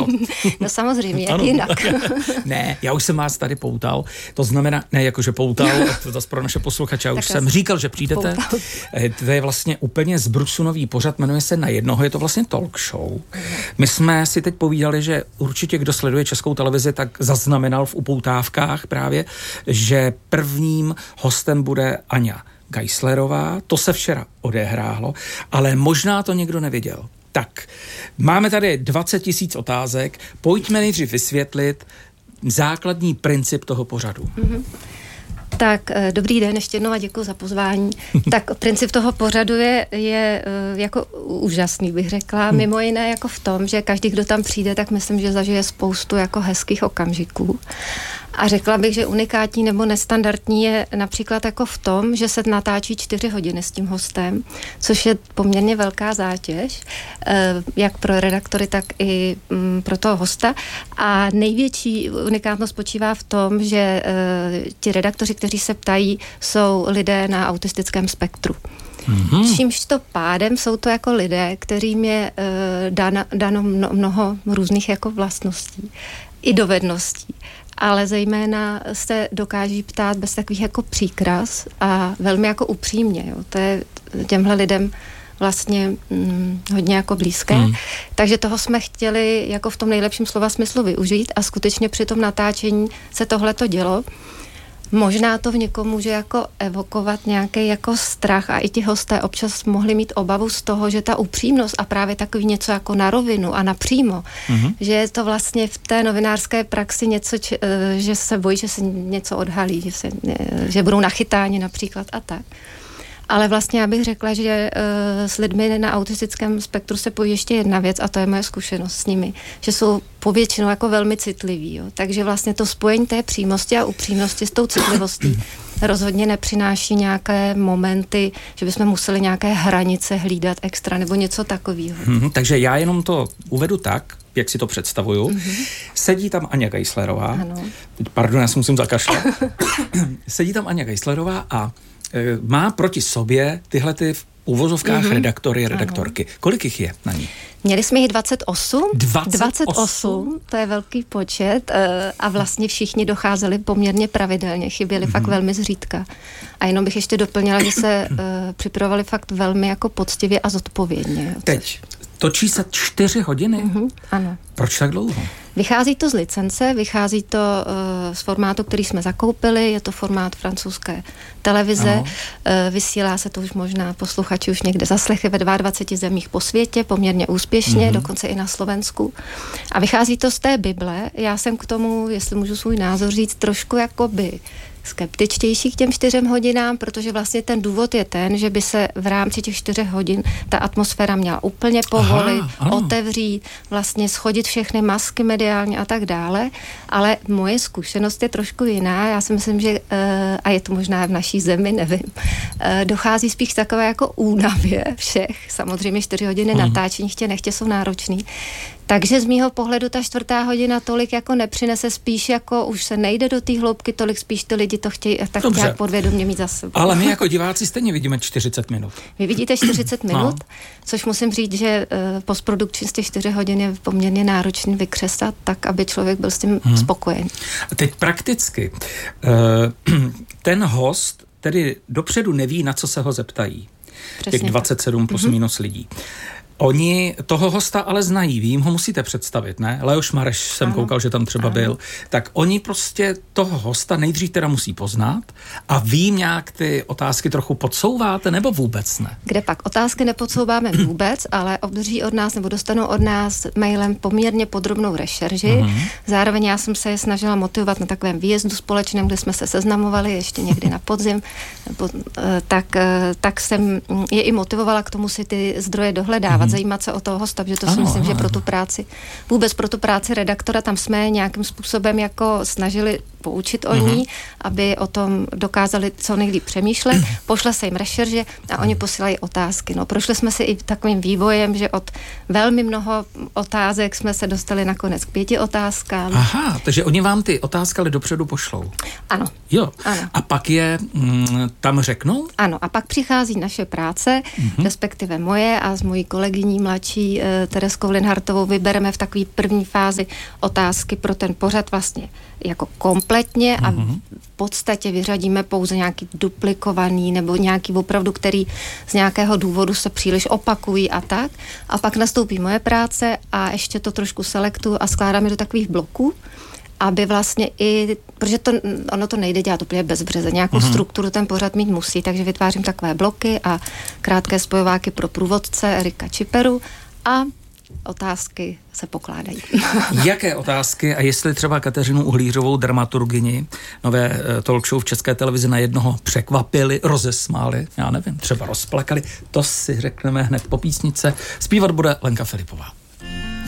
No samozřejmě, jak jinak. Ne, já už jsem vás tady poutal, to znamená, ne jakože poutal, to zase pro naše posluchače, já už jsem říkal, že přijdete. To je vlastně úplně z brusu nový pořad, jmenuje se Na jednoho, je to vlastně talk show. My jsme si teď povídali, že určitě kdo sleduje Českou televizi, tak zaznamenal v upoutávkách právě, že prvním hostem bude Aňa Geislerová, to se včera odehrálo, ale možná to někdo neviděl. Tak, máme tady 20 000 otázek, pojďme nejdřív vysvětlit základní princip toho pořadu. Tak, dobrý den, ještě jednou a děkuji za pozvání. Tak princip toho pořadu je jako úžasný, bych řekla. Mimo jiné jako v tom, že každý, kdo tam přijde, tak myslím, že zažije spoustu jako hezkých okamžiků. A řekla bych, že unikátní nebo nestandardní je například jako v tom, že se natáčí 4 hodiny s tím hostem, což je poměrně velká zátěž, jak pro redaktory, tak i pro toho hosta. A největší unikátnost spočívá v tom, že ti redaktoři, kteří se ptají, jsou lidé na autistickém spektru. Čímž to pádem jsou to jako lidé, kterým je dáno mnoho různých jako vlastností i dovedností. Ale zejména se dokáží ptát bez takových jako příkras a velmi jako upřímně. Jo. To je těmhle lidem vlastně hodně jako blízké. Takže toho jsme chtěli jako v tom nejlepším slova smyslu využít a skutečně při tom natáčení se tohleto dělo. Možná to v někom může jako evokovat nějaký jako strach a i ti hosté občas mohli mít obavu z toho, že ta upřímnost a právě takový něco jako na rovinu a napřímo, že je to vlastně v té novinářské praxi něco, že se bojí, že se něco odhalí, že budou nachytáni například a tak. Ale vlastně já bych řekla, že s lidmi na autistickém spektru se pojí ještě jedna věc a to je moje zkušenost s nimi, že jsou povětšinou jako velmi citliví. Jo. Takže vlastně to spojení té přímosti a upřímnosti s tou citlivostí rozhodně nepřináší nějaké momenty, že bychom museli nějaké hranice hlídat extra nebo něco takového. Takže já jenom to uvedu tak, jak si to představuju. Sedí tam Aňa Geislerová. Ano. Pardon, já si musím zakašlat. Sedí tam Aňa Geislerová a má proti sobě tyhle ty v uvozovkách redaktory, redaktorky. Ano. Kolik jich je na ní? Měli jsme jich 28. 28? To je velký počet a vlastně všichni docházeli poměrně pravidelně, chyběli fakt velmi zřídka. A jenom bych ještě doplnila, že se připravovali fakt velmi jako poctivě a zodpovědně. Teď, točí se 4 hodiny? Ano. Proč tak dlouho? Vychází to z licence, vychází to z formátu, který jsme zakoupili, je to formát francouzské televize, vysílá se to už možná posluchači už někde zaslechli ve 22 zemích po světě, poměrně úspěšně, dokonce i na Slovensku. A vychází to z té Bible, já jsem k tomu, jestli můžu svůj názor říct, trošku jakoby skeptičtější k těm 4 hodinám, protože vlastně ten důvod je ten, že by se v rámci těch 4 hodin ta atmosféra měla úplně povolit, otevřít, vlastně schodit všechny masky mediálně a tak dále, ale moje zkušenost je trošku jiná, já si myslím, že a je to možná v naší zemi, nevím, dochází spíš takové jako únavě všech, samozřejmě 4 hodiny natáčení, chtě nechtě jsou náročný. Takže z mýho pohledu ta 4. hodina tolik jako nepřinese, spíš jako už se nejde do té hloubky, tolik spíš ty lidi to chtějí tak nějak podvědomě mít za sebou. Ale my jako diváci stejně vidíme 40 minut. Vy vidíte 40 minut, což musím říct, že postprodukční z těch 4 hodin je poměrně náročný vykřesat tak, aby člověk byl s tím spokojen. A teď prakticky, ten host tedy dopředu neví, na co se ho zeptají. Přesně těch 27 plus minus lidí. Oni toho hosta ale znají, vy jim ho musíte představit, ne? Leoš Mareš jsem koukal, že tam třeba byl. Tak oni prostě toho hosta nejdřív teda musí poznat a vy jim nějak ty otázky trochu podsouváte, nebo vůbec ne? Kde pak? Otázky nepodsouváme vůbec, ale obdrží od nás nebo dostanou od nás mailem poměrně podrobnou rešerži. Zároveň já jsem se je snažila motivovat na takovém výjezdu společném, kde jsme se seznamovali ještě někdy na podzim, tak jsem je i motivovala k tomu si ty zdroje dohledávat, zajímat se o toho hosta, že to si myslím, že pro tu práci, vůbec pro tu práci redaktora, tam jsme nějakým způsobem jako snažili poučit o ní, aby o tom dokázali co nejlíp přemýšlet. Pošle se jim rešerže a oni posílají otázky. No, prošli jsme si i takovým vývojem, že od velmi mnoho otázek jsme se dostali nakonec k 5 otázkám. Aha, takže oni vám ty otázky ale dopředu pošlou. Ano. Jo. Ano. A pak je tam řeknou? Ano, a pak přichází naše práce, respektive moje a z mojí kolegy kolegyní mladší Tereskou Linhartovou vybereme v takové první fázi otázky pro ten pořad vlastně jako kompletně a v podstatě vyřadíme pouze nějaký duplikovaný nebo nějaký opravdu, který z nějakého důvodu se příliš opakují a tak. A pak nastoupí moje práce a ještě to trošku selektuju a skládáme do takových bloků, aby vlastně i, protože ono to nejde dělat úplně bezbřeze, nějakou strukturu ten pořad mít musí, takže vytvářím takové bloky a krátké spojováky pro průvodce Erika Čiperu a otázky se pokládají. Jaké otázky a jestli třeba Kateřinu Uhlířovou, dramaturgyni nové talk show v České televizi na jednoho překvapili, rozesmáli, já nevím, třeba rozplakali, to si řekneme hned po písnice. Zpívat bude Lenka Filipová.